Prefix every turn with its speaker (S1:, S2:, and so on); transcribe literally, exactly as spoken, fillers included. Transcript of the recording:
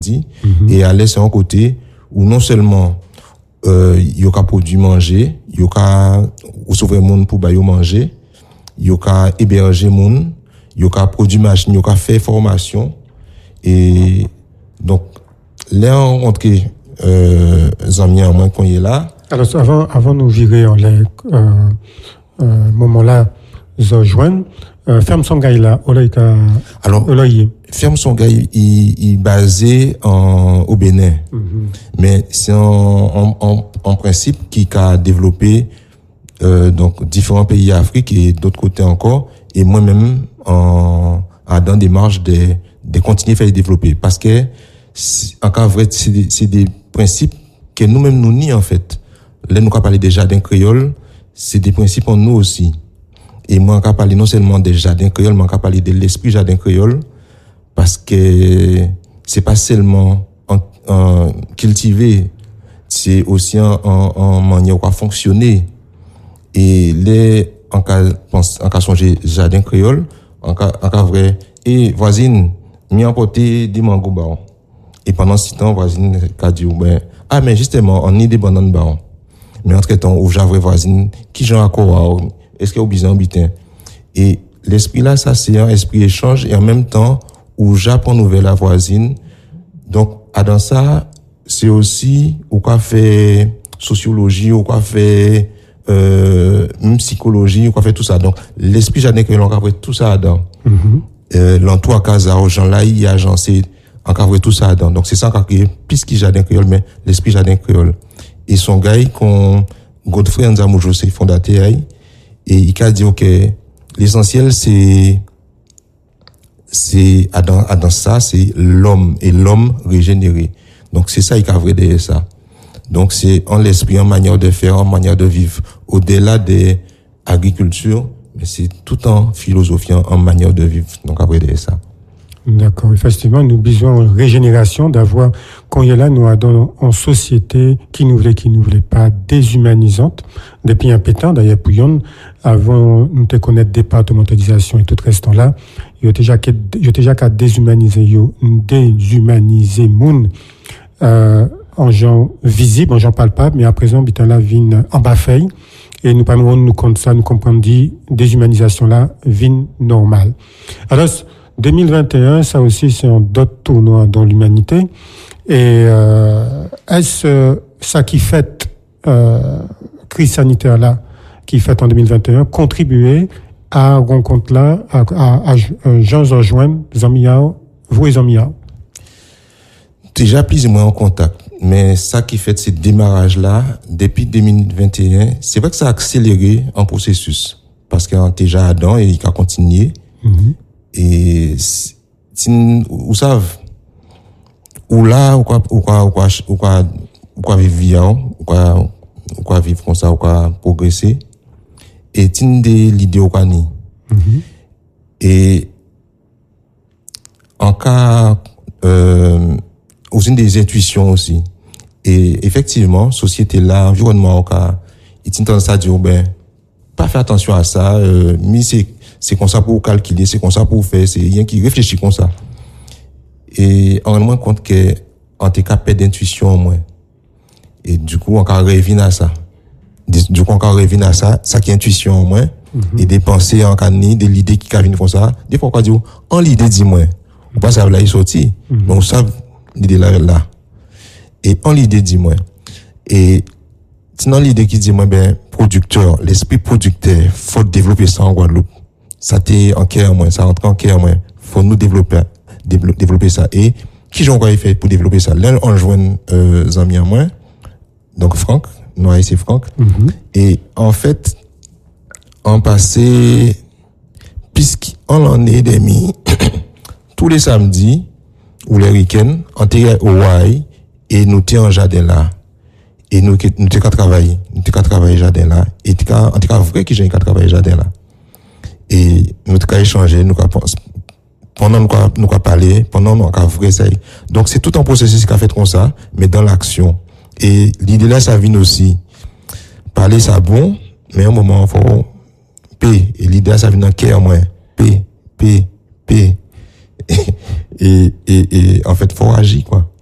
S1: mm-hmm. et à laisser un côté où non seulement euh y a produit manger, y a recevoir monde pour ba yo manger, y a héberger monde, y a produit machine, y a fait formation et donc là on rentre euh amis en moins qu'on est là.
S2: Alors avant avant nous virer en les euh, euh moment là zo joindre euh, ferme son gars là olaika
S1: alors ferme son gars il il basé en au Bénin mm-hmm. mais c'est en en en principe qui a développé euh, donc différents pays d'Afrique et d'autres côtés encore et moi-même en à dans démarche de de continuer à faire développer parce que en cas vrai c'est des, c'est des principes que nous-mêmes nous nie en fait là nous quand parler des jardins créoles c'est des principes en nous aussi. Et moi, on va parler non seulement des jardins créoles, mais on va parler de l'esprit jardin créole, parce que c'est pas seulement en, en cultiver, c'est aussi en, en, en manière à fonctionner. Et les, en cas, pense, en cas songer jardin créole, en cas, en cas vrai, et voisine, m'y emporter des mangos baron. Et pendant ce temps, voisine, a dit, ben, ah, mais justement, on y des bananes baron. Mais entre temps, où j'avais voisine, qui j'en a quoi, est-ce qu'il y a besoin bitin? Et l'esprit là, ça, c'est un esprit échange et en même temps, où j'apprends nouvelle la voisine. Donc, à dans ça, c'est aussi, ou quoi fait sociologie, ou quoi fait, euh, même psychologie, ou quoi fait tout ça. Donc, l'esprit jardin créole, on va tout ça dedans. Mm-hmm. Euh, l'entour à casa, aux gens là, il y a agencé, on va tout ça dedans. Donc, c'est ça qu'on a plus qu'il jardin créole, mais l'esprit jardin créole. Et son gars, qu'on, Godfrey Nzamoujo, c'est fondateur, et il a dit, OK, l'essentiel, c'est, c'est, à dans, à dans ça, c'est l'homme, et l'homme régénéré. Donc, c'est ça, il a vrai derrière ça. Donc, c'est en l'esprit, en manière de faire, en manière de vivre. Au-delà des agricultures, mais c'est tout en philosophie, en manière de vivre. Donc, après derrière ça.
S2: D'accord. Effectivement, nous besoin de régénération, d'avoir, quand il y a là, nous avons en société qui nous voulait, qui nous voulait pas déshumanisante. Depuis un pétant, d'ailleurs, pour yon, avant, nous te connaître départementalisation et tout le restant là, il y a déjà qu'à, il y a déjà qu'à déshumaniser, yo, déshumaniser moun, euh, en gens visibles, en gens palpables, mais à présent, bitan là, vin en bas feuille. Et nous, pas nous compte ça, nous comprenons dit, déshumanisation là, vin normal. Alors, deux mille vingt et un, ça aussi, c'est un d'autres tournoi dans l'humanité. Et euh, est-ce euh, ça qui fait euh, crise sanitaire là, qui fait en deux mille vingt et un, contribuer à rencontre là, à, à, à, à gens rejoindre, Zamiao, vous et Zamiao?
S1: Déjà plus ou moins en contact, mais ça qui fait ces démarrages là, depuis deux mille vingt et un, c'est vrai que ça a accéléré un processus parce qu'on est déjà dedans et il a continué. Mm-hmm. Et si vous savez ou là ou quoi ou quoi ou quoi ou quoi ou quoi vivre ou quoi ou quoi vivre comme ça ou quoi progresser et tin de l'idée ou quoi ni et en cas euh aussi des intuitions aussi et effectivement société là environnement au cas il tin ça dire ben pas faire attention à ça euh, mais c'est c'est comme ça pour calculer, c'est comme ça pour faire, c'est rien qui réfléchit comme ça. Et on rend compte que on est capable d'intuition au moins. Et du coup, on revient à ça. Du coup, on revient à ça, ça qui est intuition au moins. Mm-hmm. Et des pensées en canne, de l'idée qui viennent comme ça. Des fois, on dit, en l'idée dit moi. On pas savoir là, il sorti. Mm-hmm. Mais on sait l'idée là, là. Et en l'idée dit moi. Et sinon, l'idée qui dit moi, ben, producteur, l'esprit producteur, faut développer ça en Guadeloupe. Ça t'est en cœur moins, ça rentre en cœur moins. Faut nous développer, développer ça. Et qui j'en quoi fait pour développer ça? Là, on joint euh, amis à moi, donc Franck, nous c'est Franck. Mm-hmm. Et en fait, en passé, puisqu'on en est demi, tous les samedis ou les week-ends, on était au Hawaï et nous étions en jardin là. Et nous nous étions qu'à travailler, nous étions qu'à travailler jardin là. Et en tout cas, vrai que j'ai qu'à travailler jardin là. Et nous avons échangé, nous avons pendant nous avons nous parlé, pendant nous avons vrai ça. Donc c'est tout un processus qui a fait comme ça, mais dans l'action. Et l'idée là, ça vient aussi. Parler ça bon, mais à un moment, il faut P. Et l'idée là, ça vient dans cœur moins. P, P, P. Et, et, et, et en fait, faut agir, quoi.